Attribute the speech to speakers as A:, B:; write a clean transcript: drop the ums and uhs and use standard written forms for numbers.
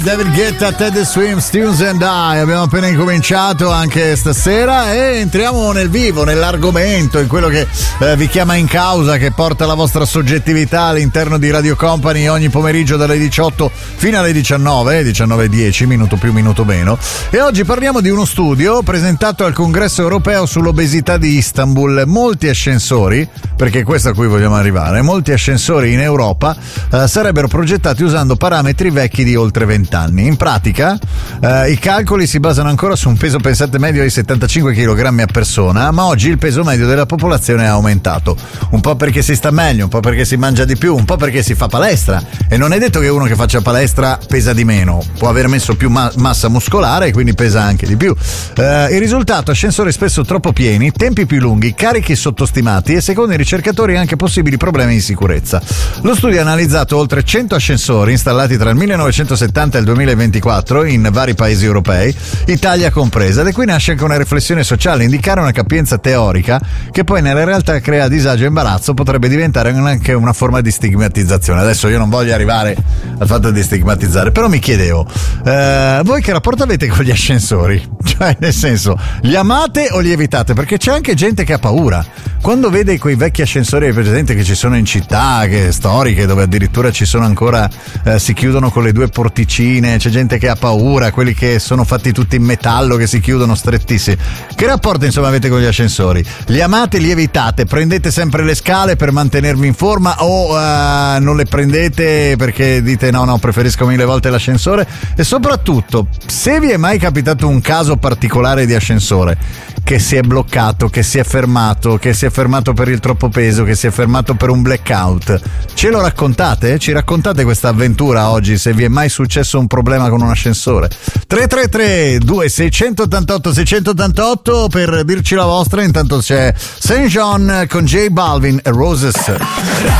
A: David Guetta, Ted Swims, Tunes and I. Abbiamo appena incominciato anche stasera e entriamo nel vivo, nell'argomento, in quello che vi chiama in causa, che porta la vostra soggettività all'interno di Radio Company ogni pomeriggio dalle 18 fino alle 19:10, minuto più minuto meno. E oggi parliamo di uno studio presentato al Congresso Europeo sull'obesità di Istanbul. Molti ascensori, perché è questo a cui vogliamo arrivare, molti ascensori in Europa sarebbero progettati usando parametri vecchi di oltre 20 anni. In pratica i calcoli si basano ancora su un peso, pensate, medio di 75 kg a persona, ma oggi il peso medio della popolazione è aumentato, un po' perché si sta meglio, un po' perché si mangia di più, un po' perché si fa palestra, e non è detto che uno che faccia palestra pesa di meno, può aver messo più massa muscolare e quindi pesa anche di più. Il risultato: ascensori spesso troppo pieni, tempi più lunghi, carichi sottostimati e, secondo i ricercatori, anche possibili problemi di sicurezza. Lo studio ha analizzato oltre 100 ascensori installati tra il 1970 e il 2024 in vari paesi europei, Italia compresa, da cui nasce anche una riflessione sociale. Indicare una capienza teorica che poi nella realtà crea disagio e imbarazzo potrebbe diventare anche una forma di stigmatizzazione. Adesso io non voglio arrivare al fatto di stigmatizzare, però mi chiedevo, voi che rapporto avete con gli ascensori? Cioè, nel senso, li amate o li evitate? Perché c'è anche gente che ha paura quando vede quei vecchi ascensori presenti che ci sono in città, che storiche, dove addirittura ci sono ancora, si chiudono con le due porticine. C'è gente che ha paura, quelli che sono fatti tutti in metallo, che si chiudono strettissimi. Che rapporto insomma avete con gli ascensori? Li amate, li evitate? Prendete sempre le scale per mantenervi in forma o non le prendete perché dite no, preferisco 1000 volte l'ascensore? E soprattutto, se vi è mai capitato un caso particolare di ascensore che si è bloccato, che si è fermato per il troppo peso, che si è fermato per un blackout, ce lo raccontate? Ci raccontate questa avventura oggi, se vi è mai successo un problema con un ascensore? 333-2688-688 per dirci la vostra. Intanto c'è St. John con J Balvin e Roses.